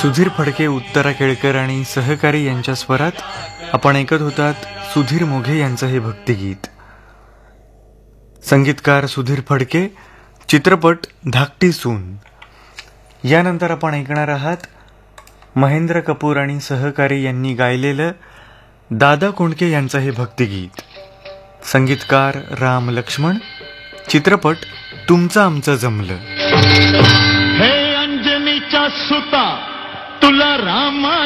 सुधीर फडके, उत्तरा केळकर आणि सहकारी यांच्या स्वरात आपण ऐकत होतात सुधीर मोघे यांचं हे भक्तिगीत. संगीतकार सुधीर फडके, चित्रपट धाकटी सून. यानंतर आपण ऐकणार आहात महेंद्र कपूर आणि सहकारी यांनी गायलेलं दादा कोंडके यांचं हे भक्तिगीत. संगीतकार राम लक्ष्मण, चित्रपट तुमचं आमचं जमलं. हे अंजनीच्या सुता तुला रामा